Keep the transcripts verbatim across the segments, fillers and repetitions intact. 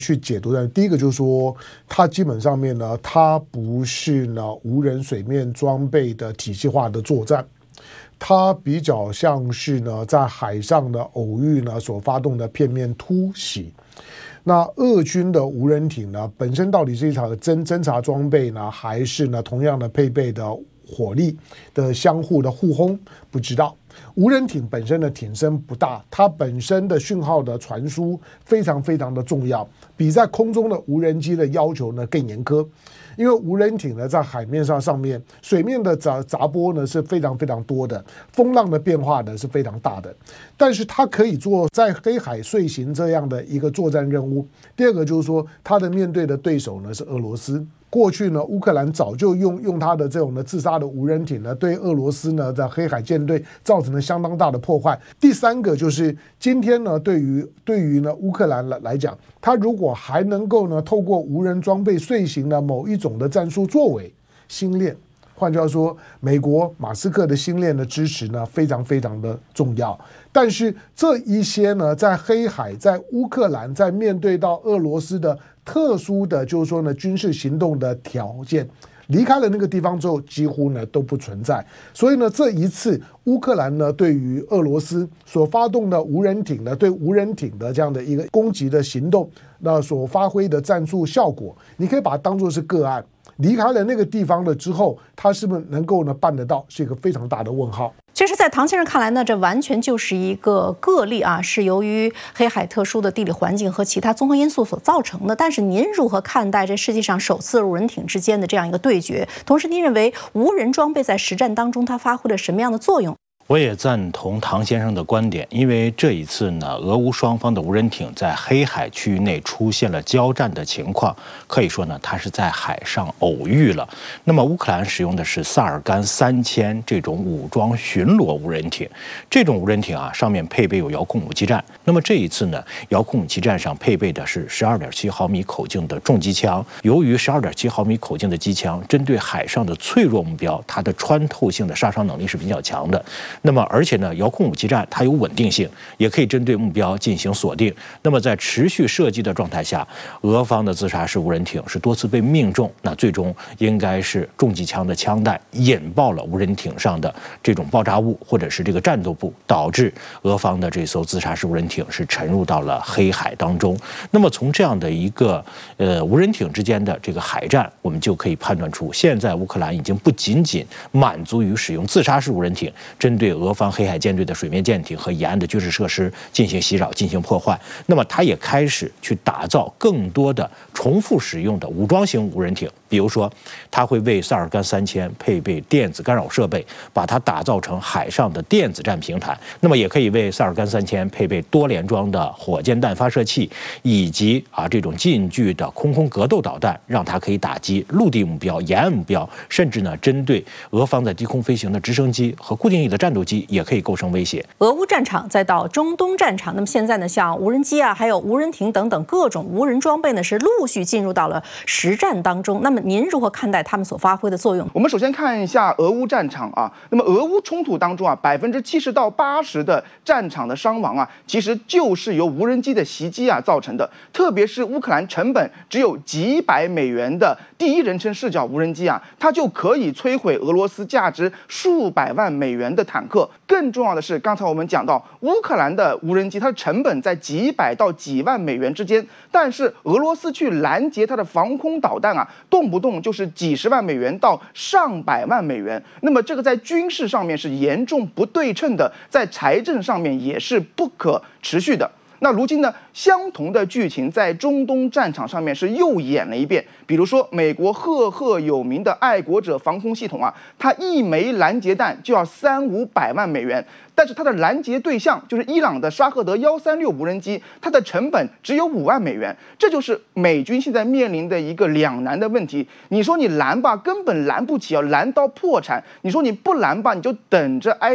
去解读的。第一个就是说，它基本上面呢，它不是呢无人水面装备的体系化的作战，它比较像是呢在海上的偶遇呢所发动的片面突袭。那俄军的无人艇呢，本身到底是一场侦侦察装备呢，还是呢同样的配备的火力的相互的互轰？不知道。无人艇本身的艇身不大，它本身的讯号的传输非常非常的重要，比在空中的无人机的要求呢更严苛。因为无人艇呢在海面上上面，水面的杂杂波呢是非常非常多的，风浪的变化呢是非常大的，但是它可以做在黑海遂行这样的一个作战任务。第二个就是说，它的面对的对手呢是俄罗斯。过去呢，乌克兰早就用用它的这种呢自杀的无人艇呢，对俄罗斯呢的黑海舰队造成了相当大的破坏。第三个就是今天呢，对于对于呢乌克兰来来讲，它如果还能够呢透过无人装备遂行了某一种的战术作为星链，换句话说，美国马斯克的星链的支持呢非常非常的重要。但是这一些呢，在黑海、在乌克兰，在面对到俄罗斯的特殊的，就是说呢，军事行动的条件，离开了那个地方之后，几乎呢都不存在。所以呢，这一次乌克兰呢对于俄罗斯所发动的无人艇呢，对无人艇的这样的一个攻击的行动，那所发挥的战术效果，你可以把它当作是个案。离开了那个地方了之后，他是不是能够呢办得到，是一个非常大的问号。 其实，在唐先生看来呢，这完全就是一个个例啊，是由于黑海特殊的地理环境和其他综合因素所造成的。但是，您如何看待这世界上首次无人艇之间的这样一个对决？同时，您认为无人装备在实战当中它发挥了什么样的作用？ 我也赞同唐先生的观点，因为这一次呢，俄乌双方的无人艇在黑海区域内出现了交战的情况，可以说呢，它是在海上偶遇了。那么，乌克兰使用的是萨尔干三千这种武装巡逻无人艇，这种无人艇啊，上面配备有遥控武器站。那么这一次呢，遥控武器站上配备的是十二点七毫米口径的重机枪。由于十二点七毫米口径的机枪针对海上的脆弱目标，它的穿透性的杀伤能力是比较强的。那么，而且呢，遥控武器站它有稳定性，也可以针对目标进行锁定。那么，在持续射击的状态下，俄方的自杀式无人艇是多次被命中，那最终应该是重机枪的枪弹引爆了无人艇上的这种爆炸物，或者是这个战斗部，导致俄方的这艘自杀式无人艇是沉入到了黑海当中。那么，从这样的一个呃无人艇之间的这个海战，我们就可以判断出，现在乌克兰已经不仅仅满足于使用自杀式无人艇针对俄方黑海舰队的水面舰艇和沿岸的军事设施进行袭扰、进行破坏，那么它也开始去打造更多的重复使用的武装型无人艇。比如说，它会为萨尔干三千配备电子干扰设备，把它打造成海上的电子战平台。那么，也可以为萨尔干三千配备多联装的火箭弹发射器，以及啊这种近距的空空格斗导弹，让它可以打击陆地目标、沿岸目标，甚至呢针对俄方在低空飞行的直升机和固定翼的战斗机也可以构成威胁。 俄乌战场再到中东战场，那么现在呢，像无人机啊，还有无人艇等等各种无人装备呢，是陆续进入到了实战当中。那么您如何看待他们所发挥的作用？ 我们首先看一下俄乌战场啊，那么俄乌冲突当中啊，百分之七十到八十的战场的伤亡啊，其实就是由无人机的袭击啊造成的。特别是乌克兰成本只有几百美元的第一人称视角无人机啊，它就可以摧毁俄罗斯价值数百万美元的坦克。更重要的是，刚才我们讲到乌克兰的无人机，它的成本在几百到几万美元之间，但是俄罗斯去拦截它的防空导弹啊，动不动就是几十万美元到上百万美元。那么这个在军事上面是严重不对称的，在财政上面也是不可持续的。那如今呢，相同的剧情在中东战场上面是又演了一遍。比如说，美国赫赫有名的爱国者防空系统啊，它一枚拦截弹就要三五百万美元，但是它的拦截对象就是伊朗的沙赫德幺三六无人机，它的成本只有五万美元。这就是美军现在面临的一个两难的问题。你说你拦吧，根本拦不起，要拦到破产；你说你不拦吧，你就等着挨打。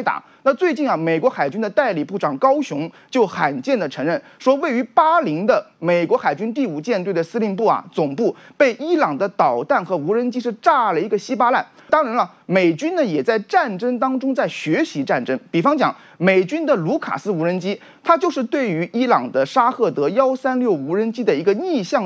那最近啊，美国海军的代理部长高雄就罕见的承认说，位于巴林的美国海军第五舰队的司令部啊总部被伊朗的导弹和无人机是炸了一个稀巴烂。当然了，美军呢也在战争当中在学习战争，比方讲美军的卢卡斯无人机，它就是对于伊朗的沙赫德幺三六无人机的一个逆向